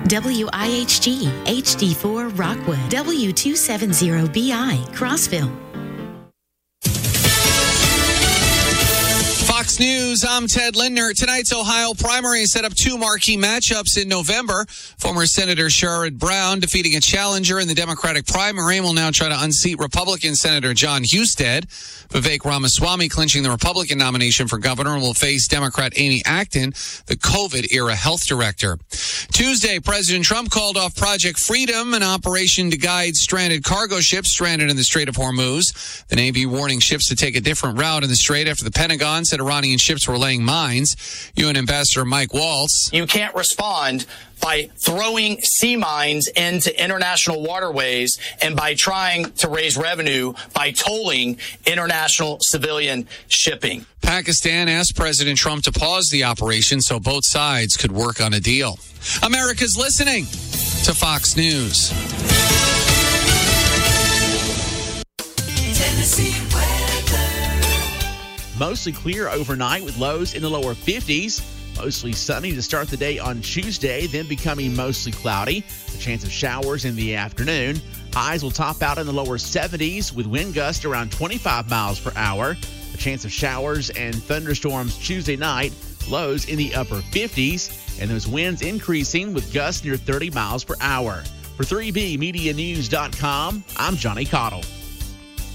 WIHG HD4 Rockwood, W270BI Crossville. Fox News, I'm Ted Lindner. Tonight's Ohio primary set up two marquee matchups in November. Former Senator Sherrod Brown defeating a challenger in the Democratic primary and will now try to unseat Republican Senator John Husted. Vivek Ramaswamy clinching the Republican nomination for governor and will face Democrat Amy Acton, the COVID-era health director. Tuesday, President Trump called off Project Freedom, an operation to guide stranded cargo ships stranded in the Strait of Hormuz. The Navy warning ships to take a different route in the Strait after the Pentagon said Iranian ships were laying mines. UN Ambassador Mike Waltz. You can't respond by throwing sea mines into international waterways and by trying to raise revenue by tolling international civilian shipping. Pakistan asked President Trump to pause the operation so both sides could work on a deal. America's listening to Fox News. Tennessee weather. Mostly clear overnight with lows in the lower 50s. Mostly sunny to start the day on Tuesday, then becoming mostly cloudy. A chance of showers in the afternoon. Highs will top out in the lower 70s with wind gusts around 25 miles per hour. A chance of showers and thunderstorms Tuesday night. Lows in the upper 50s. And those winds increasing with gusts near 30 miles per hour. For 3BMediaNews.com, I'm Johnny Cottle.